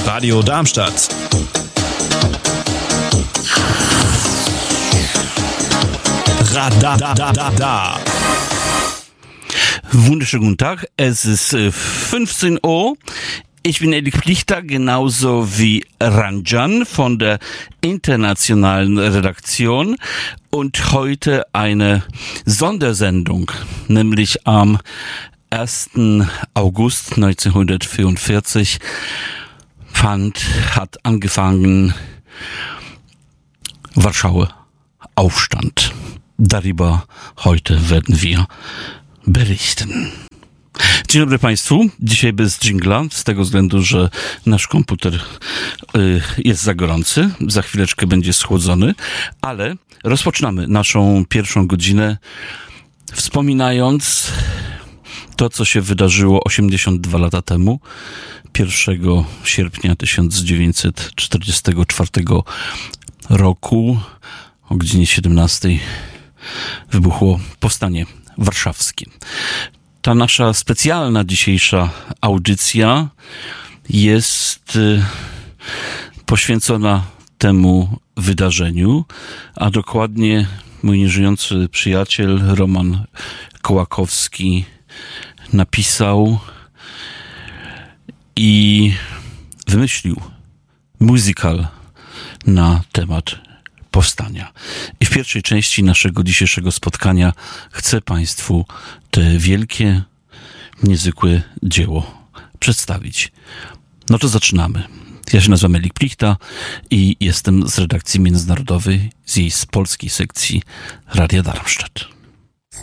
Radio Darmstadt. Radadadada. Wunderschönen guten Tag, es ist 15 Uhr. Ich bin Elik Plichter, genauso wie Ranjan von der internationalen Redaktion und heute eine Sondersendung, nämlich am 1. August 1944 hat angefangen Warschauer Aufstand. Darüber heute werden wir berichten. Dzień dobry Państwu. Dzisiaj bez dżingla, z tego względu, że nasz komputer jest za gorący. Za chwileczkę będzie schłodzony, ale rozpoczynamy naszą pierwszą godzinę wspominając to, co się wydarzyło 82 lata temu, 1 sierpnia 1944 roku o godzinie 17 wybuchło powstanie warszawskie. Ta nasza specjalna dzisiejsza audycja jest poświęcona temu wydarzeniu, a dokładnie mój nieżyjący przyjaciel Roman Kołakowski napisał i wymyślił musical na temat powstania. I w pierwszej części naszego dzisiejszego spotkania chcę Państwu te wielkie, niezwykłe dzieło przedstawić. No to zaczynamy. Ja się nazywam Elik Plichta i jestem z redakcji międzynarodowej, z jej polskiej sekcji Radia Darmstadt.